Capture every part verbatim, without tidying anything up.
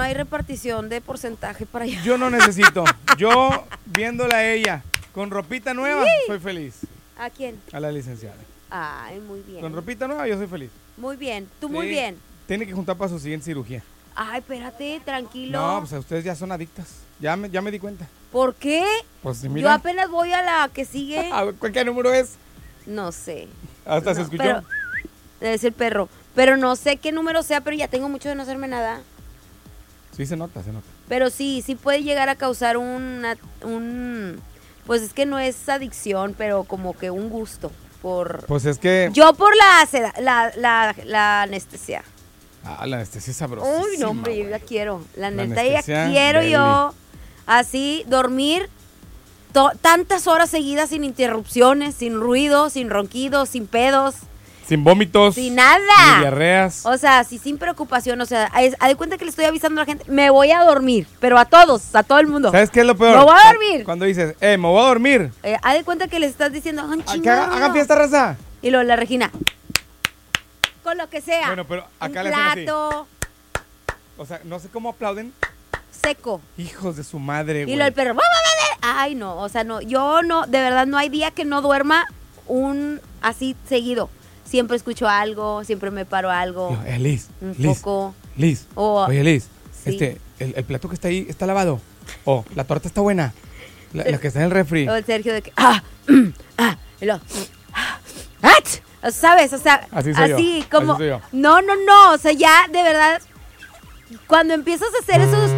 hay repartición de porcentaje para allá. Yo no necesito. Yo, viéndola a ella con ropita nueva, sí. soy feliz. ¿A quién? A la licenciada. Ay, muy bien. Con ropita nueva, yo soy feliz. Muy bien, tú muy sí. bien. Tiene que juntar para su siguiente cirugía. Ay, espérate, tranquilo. No, pues ustedes ya son adictas. Ya me, ya me di cuenta. ¿Por qué? Pues mira. Yo apenas voy a la que sigue. ¿Qué número es? No sé. Hasta no, se escuchó. Pero, es el perro. Pero no sé qué número sea, pero ya tengo mucho de no hacerme nada. Sí, se nota, se nota. Pero sí, sí puede llegar a causar una, un... Pues es que no es adicción, pero como que un gusto por... Pues es que... Yo por la, seda, la, la, la anestesia. Ah, la anestesia es sabrosa. Uy, no, hombre, yo ya quiero. La, la neta, ya quiero deli. yo así dormir to- tantas horas seguidas sin interrupciones, sin ruido, sin ronquidos, sin pedos. Sin vómitos. Sin nada. Ni diarreas. O sea, sí, sin preocupación. O sea, haz de cuenta que le estoy avisando a la gente, me voy a dormir, pero a todos, a todo el mundo. ¿Sabes qué es lo peor? Me voy a dormir. Cuando dices, eh, me voy a dormir. Eh, haz de cuenta que les estás diciendo, ah, que hagan, hagan fiesta, raza. Y luego la Regina, con lo que sea. Bueno, pero acá un le hacen plato así. O sea, no sé cómo aplauden. seco. Hijos de su madre, güey. Y luego el perro, ay, no, o sea, no, yo no, de verdad no hay día que no duerma un así seguido. Siempre escucho algo, siempre me paro algo. No, eh, Liz, un Liz, poco. Liz, o, oye, Liz, sí. este, el, el plato que está ahí está lavado. O la torta está buena. La, la que está en el refri. O el Sergio de que, ah, ah, y luego, ah, ¿sabes? O sea, así, soy así yo, como, así soy yo. no, no, no, o sea, ya, de verdad, cuando empiezas a hacer esos,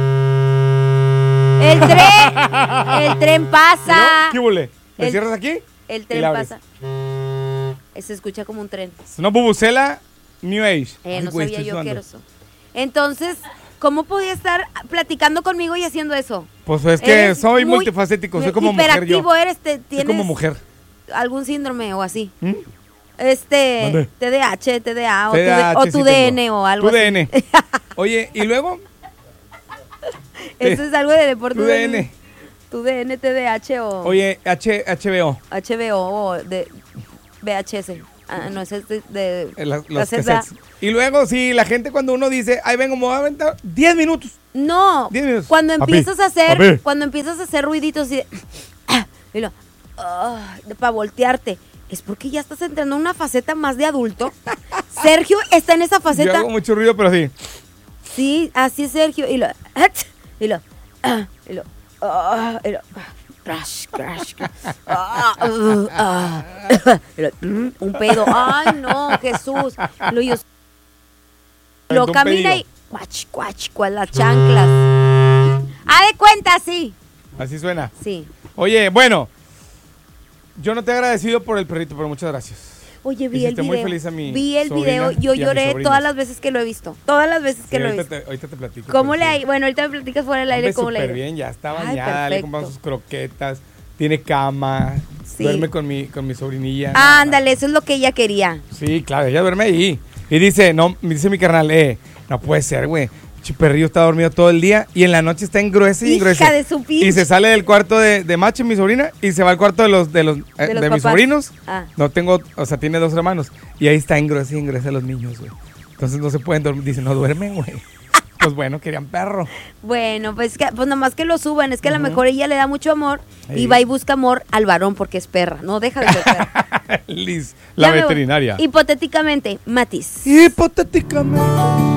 el tren, el tren pasa. ¿No? ¿Qué huele? ¿Le el, cierras aquí? El tren pasa. Se escucha como un tren. Es una bubucela New Age. Eh, Ay, no güey, sabía estoy yo sudando. que era eso. Entonces, ¿cómo podía estar platicando conmigo y haciendo eso? Pues es que Eres soy muy multifacético, soy como mujer yo. hiperactivo eres, te, tienes soy como mujer. algún síndrome o así. ¿Mm? Este, ¿Dónde? T D A H, T D A o, T D A H, tu, o tu sí D N tengo. o algo tu así. D N. Oye, ¿y luego? Eso es algo de deporte. Tu D N. Tu D N, T D A H o... Oye, H, HBO. H B O o de V H S. Ah, no, ese es de... de La, los la Z. cassettes. Y luego, sí, la gente cuando uno dice, ay, vengo, me voy a aventar diez minutos. No, diez minutos. cuando Papi, empiezas a hacer, papi. cuando empiezas a hacer ruiditos y, de, y lo, para voltearte, es porque ya estás entrando en una faceta más de adulto. Sergio está en esa faceta. Yo hago mucho ruido, pero sí. Sí, así es Sergio. Y lo, y lo, y lo, y lo, crash, crash, crash. Ah, uh, ah. Y lo, un pedo. Ay, no, Jesús. Lo, yo, lo camina y cuach, cuach, cual las chanclas. Ah, de cuenta, sí. Así suena. Sí. Oye, bueno, yo no te he agradecido por el perrito, pero muchas gracias. Oye, vi Hiciste el video. muy feliz a mi vi el sobrina video. Yo y a mis lloré sobrinos. todas las veces que lo he visto. Todas las veces que Sí, lo he ahorita visto. te, ahorita te platico. ¿Cómo pero le sí. hay? Bueno, ahorita me platicas fuera del aire Hombre, cómo le ha súper ido. bien, ya está Ay, bañada, le perfecto. compramos sus croquetas, tiene cama, Sí. duerme con mi, con mi sobrinilla. Ándale, eso es lo que ella quería. Sí, claro, ella duerme ahí. Y dice, no, me dice mi carnal, eh, no puede ser, güey. Chiperrillo está dormido todo el día y en la noche está engruese y Hija engruese. de su pinche. Y se sale del cuarto de, de Macho, mi sobrina, y se va al cuarto de los de los, eh, De de, los mis papás. sobrinos. Ah. No tengo, o sea, tiene dos hermanos. Y ahí está engruese y engruese a los niños, güey. Entonces no se pueden dormir. Dicen, no duermen, güey. Pues bueno, querían perro. Bueno, pues que pues nomás que lo suban, es que a lo mejor ella le da mucho amor Ahí. y va y busca amor al varón porque es perra, no deja de ser perra. Liz, la Ya me voy. veterinaria. Hipotéticamente, Matiz. Hipotéticamente.